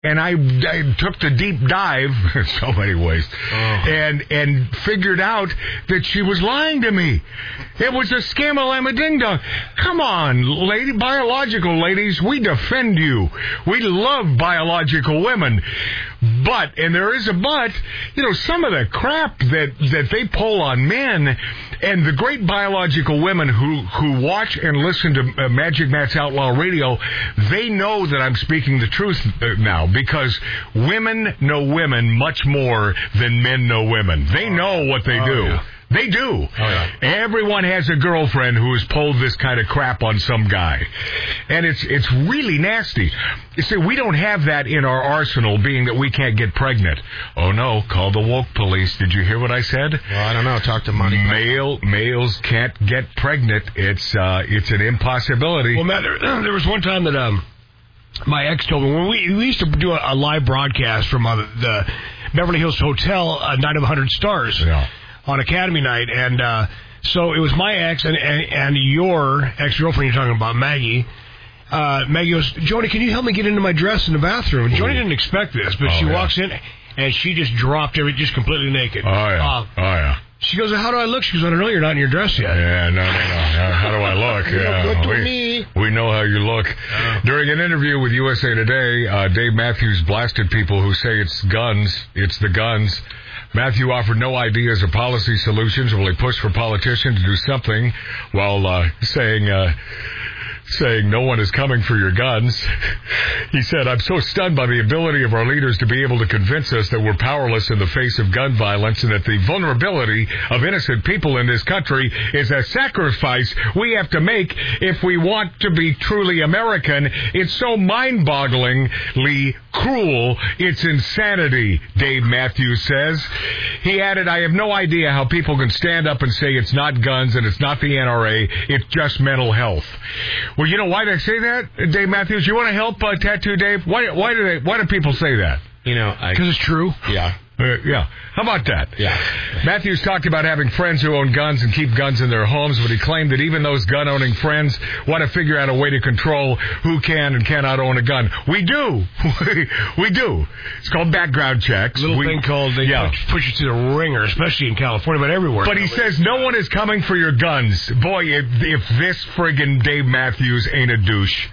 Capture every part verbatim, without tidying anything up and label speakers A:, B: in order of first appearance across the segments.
A: And I, I took the deep dive, so many ways, oh. and and figured out that she was lying to me. It was a scam-a-lamma ding-dong. Come on, lady, biological ladies, we defend you. We love biological women. But, and there is a but, you know, some of the crap that, that they pull on men, and the great biological women who, who watch and listen to uh, Magic Matt's Outlaw Radio, they know that I'm speaking the truth now, because women know women much more than men know women. They know what they
B: oh,
A: do.
B: Yeah.
A: They do.
B: Oh, yeah.
A: Everyone has a girlfriend who has pulled this kind of crap on some guy. And it's it's really nasty. You see, we don't have that in our arsenal, being that we can't get pregnant. Oh, no, call the woke police. Did you hear what I said?
B: Well, I don't know. Talk to Money.
A: Male, males can't get pregnant. It's uh, it's an impossibility.
C: Well, Matt, there, there was one time that um, my ex told me, when we, we used to do a, a live broadcast from uh, the Beverly Hills Hotel, a Night of one hundred Stars.
A: Yeah.
C: On Academy night, and uh, so it was my ex and, and, and your ex-girlfriend you're talking about, Maggie. Uh, Maggie goes, Joni, can you help me get into my dress in the bathroom? And Joni didn't expect this, but oh, she yeah. walks in, and she just dropped everything, just completely naked.
A: Oh, yeah. Uh, oh, yeah.
C: She goes, how do I look? She goes, I don't know, you're not in your dress yet.
A: Yeah, no, no, no. How do I look?
B: You
A: yeah,
B: look good to
A: we,
B: me.
A: we know how you look. Uh, During an interview with U S A Today, uh, Dave Matthews blasted people who say it's guns, it's the guns. Matthew offered no ideas or policy solutions while he pushed for politicians to do something while uh, saying... Uh, saying no one is coming for your guns. He said, I'm so stunned by the ability of our leaders to be able to convince us that we're powerless in the face of gun violence and that the vulnerability of innocent people in this country is a sacrifice we have to make if we want to be truly American. It's so mind-bogglingly cruel. It's insanity, Dave Matthews says. He added, I have no idea how people can stand up and say it's not guns and it's not the N R A, it's just mental health. Well, you know why they say that, Dave Matthews? You want to help uh, Tattoo Dave? Why, why do they? Why do people say that?
B: You know,
C: because it's true.
B: Yeah.
A: Uh, yeah. How about that?
B: Yeah.
A: Matthews talked about having friends who own guns and keep guns in their homes, but he claimed that even those gun-owning friends want to figure out a way to control who can and cannot own a gun. We do. we do. It's called background checks.
C: A little
A: we,
C: thing called, they
A: yeah.
C: push, push you to the ringer, especially in California, but everywhere.
A: But he says no one is coming for your guns. Boy, if, if this friggin' Dave Matthews ain't a douche.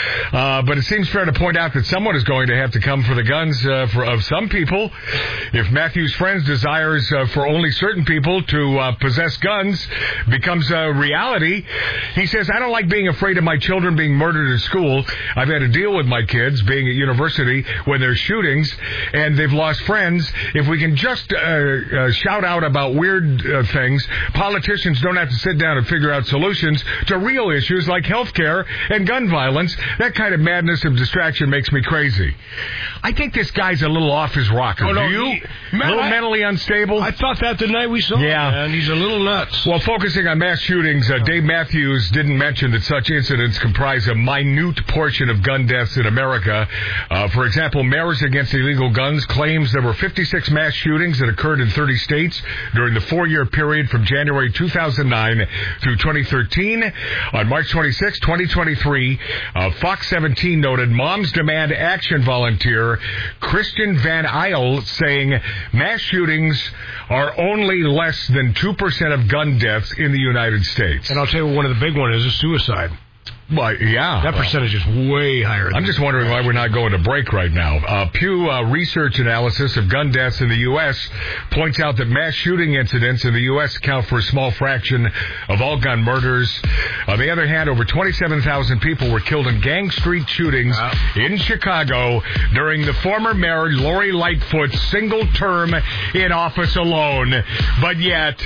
A: Uh, but it seems fair to point out that someone is going to have to come for the guns uh, for, of some people. If Matthews' friends' desires uh, for only certain people to uh, possess guns becomes a reality, he says, I don't like being afraid of my children being murdered at school. I've had to deal with my kids being at university when there's shootings and they've lost friends. If we can just uh, uh, shout out about weird uh, things, politicians don't have to sit down and figure out solutions to real issues like health care and gun violence. That kind of madness and distraction makes me crazy. I think this guy's a little off his rocker.
C: Oh, no,
A: Do you?
C: He,
A: a little
C: I,
A: mentally unstable?
C: I thought that the night we saw
A: yeah.
C: him, man. He's a little nuts.
A: Well, focusing on mass shootings, uh, Dave Matthews didn't mention that such incidents comprise a minute portion of gun deaths in America. Uh, for example, Mayors Against Illegal Guns claims there were fifty-six mass shootings that occurred in thirty states during the four-year period from January two thousand nine through twenty thirteen. On March twenty-sixth, twenty twenty-three, uh, Fox seventeen noted Moms Demand Action volunteer Christian Van Isle saying mass shootings are only less than two percent of gun deaths in the United States.
C: And I'll tell you, one of the big ones is suicide.
A: Well, yeah.
C: That percentage is way higher.
A: I'm just wondering why we're not going to break right now. Uh, Pew uh, Research analysis of gun deaths in the U S points out that mass shooting incidents in the U S account for a small fraction of all gun murders. On the other hand, over twenty-seven thousand people were killed in gang street shootings wow. in Chicago during the former mayor Lori Lightfoot's single term in office alone. But yet,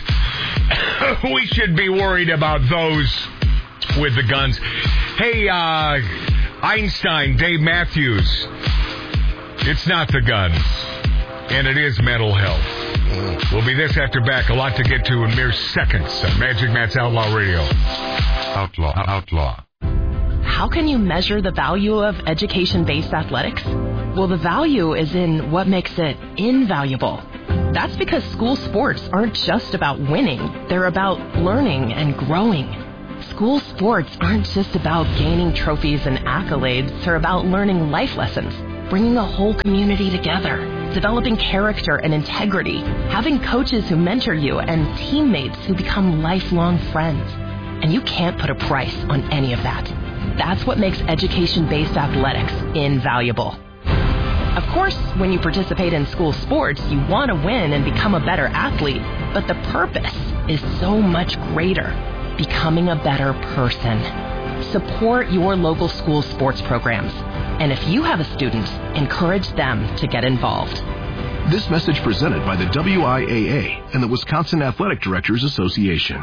A: we should be worried about those with the guns. Hey, uh, Einstein, Dave Matthews, it's not the guns, and it is mental health. We'll be this after back. A lot to get to in mere seconds on Magic Matt's Outlaw Radio. Outlaw, Outlaw.
D: How can you measure the value of education-based athletics? Well, the value is in what makes it invaluable. That's because school sports aren't just about winning. They're about learning and growing. School sports aren't just about gaining trophies and accolades. They're about learning life lessons. bringing a whole community together, developing character and integrity, having coaches who mentor you, and teammates who become lifelong friends. And you can't put a price on any of that. That's what makes education-based athletics invaluable. Of course, when you participate in school sports, you want to win and become a better athlete, but the purpose is so much greater, becoming a better person. Support your local school sports programs. And if you have a student, encourage them to get involved.
B: This message presented by the W I A A and the Wisconsin Athletic Directors Association.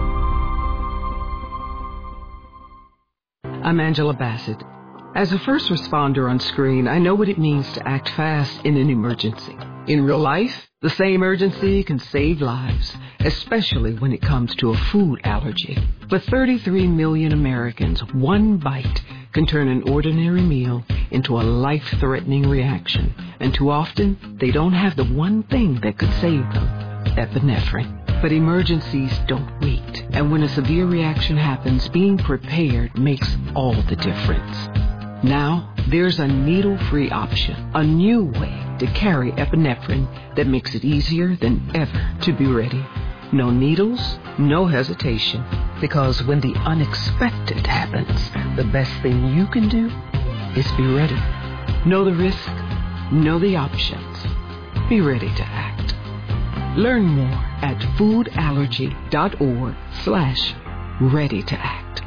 E: I'm Angela Bassett. As a first responder on screen, I know what it means to act fast in an emergency. In real life, the same urgency can save lives, especially when it comes to a food allergy. For thirty-three million Americans, one bite can turn an ordinary meal into a life-threatening reaction. And too often, they don't have the one thing that could save them, epinephrine. But emergencies don't wait. And when a severe reaction happens, being prepared makes all the difference. Now, there's a needle-free option, a new way to carry epinephrine that makes it easier than ever to be ready. No needles, no hesitation, because when the unexpected happens, the best thing you can do is be ready. Know the risk, know the options, be ready to act. Learn more at foodallergy.org slash ready to act.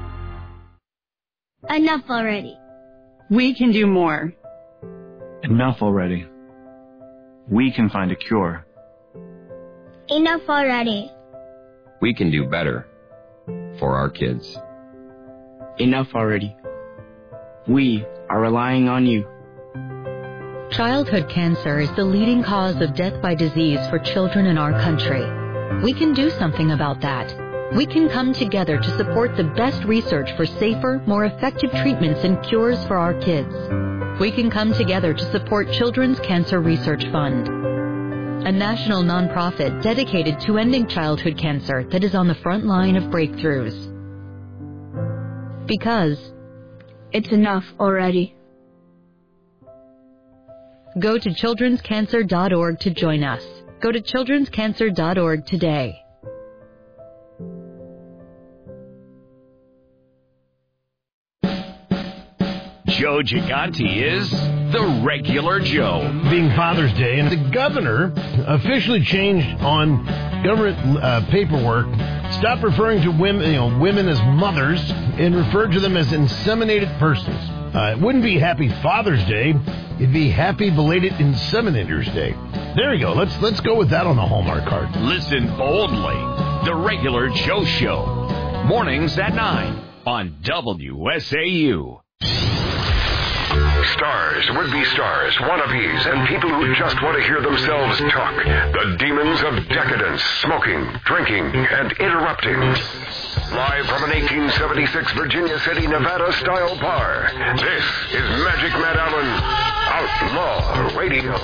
F: Enough already.
G: We can do more.
H: Enough already. We can find a cure.
F: Enough already.
I: We can do better for our kids.
J: Enough already. We are relying on you.
K: Childhood cancer is the leading cause of death by disease for children in our country. We can do something about that. We can come together to support the best research for safer, more effective treatments and cures for our kids. We can come together to support Children's Cancer Research Fund, a national nonprofit dedicated to ending childhood cancer that is on the front line of breakthroughs. Because
F: it's enough already.
K: Go to children's cancer dot org to join us. Go to children's cancer dot org today.
L: Joe Gigante is the regular Joe.
C: Being Father's Day, and the governor officially changed on government uh, paperwork, stopped referring to women, you know, women as mothers, and referred to them as inseminated persons. Uh, it wouldn't be Happy Father's Day; it'd be Happy Belated Inseminators Day. There you go. Let's let's go with that on the Hallmark card.
L: Listen boldly. The Regular Joe Show, mornings at nine on W S A U.
M: Stars, would-be stars, wannabes, and people who just want to hear themselves talk. The demons of decadence, smoking, drinking, and interrupting. Live from an eighteen seventy-six Virginia City, Nevada-style bar, this is Magic Matt Allen, Outlaw Radio.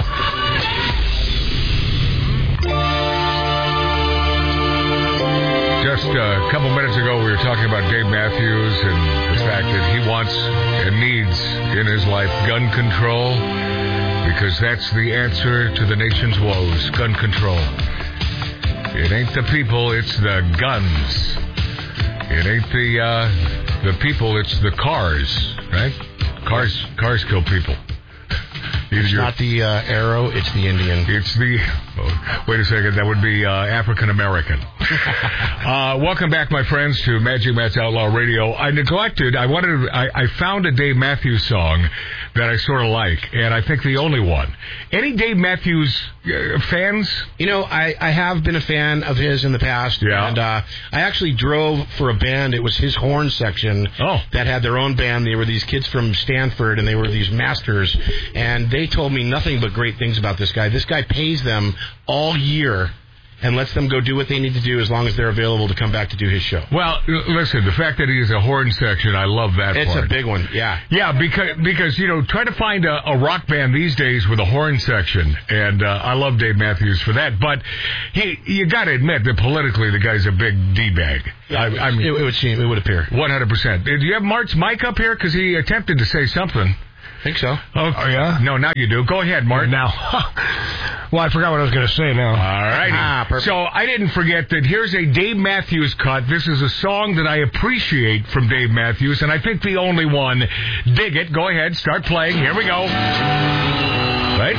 A: Just a couple minutes ago, we were talking about Dave Matthews and the fact that he wants and needs in his life gun control, because that's the answer to the nation's woes, gun control. It ain't the people, it's the guns. It ain't the uh, the people, it's the cars, right? Cars cars kill people.
C: It's not the uh, arrow, it's the Indian.
A: It's the... Oh, wait a second, that would be uh, African-American. uh, welcome back, my friends, to Magic Matt's Outlaw Radio. I neglected, I wanted, I, I found a Dave Matthews song that I sort of like, and I think the only one. Any Dave Matthews uh, fans?
N: You know, I, I have been a fan of his in the past.
A: Yeah.
N: And uh, I actually drove for a band. It was his horn section
A: oh.
N: that had their own band. They were these kids from Stanford, and they were these masters. And they told me nothing but great things about this guy. This guy pays them all year and lets them go do what they need to do as long as they're available to come back to do his show.
A: Well, listen, the fact that he is a horn section, I love that
N: it's
A: part.
N: It's a big one, yeah.
A: Yeah, because, because you know, try to find a, a rock band these days with a horn section, and uh, I love Dave Matthews for that, but he, you got to admit that politically the guy's a big D-bag.
N: Yeah,
A: I, I mean,
N: it, it would seem, it would appear.
A: one hundred percent. Do you have Mark's mic up here? Because he attempted to say something.
N: think so.
A: Oh, oh, yeah? No, now you do. Go ahead, Martin.
C: Now. Well, I forgot what I was going to say now.
A: All righty.
N: Ah,
A: so I didn't forget that here's a Dave Matthews cut. This is a song that I appreciate from Dave Matthews, and I think the only one. Dig it. Go ahead. Start playing. Here we go. Right?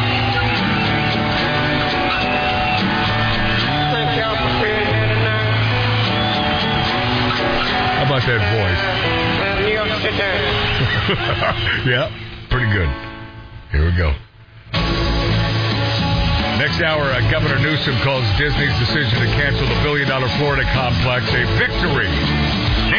A: How about that voice? Yeah, pretty good. Here we go. Next hour, uh, Governor Newsom calls Disney's decision to cancel the billion-dollar Florida complex a victory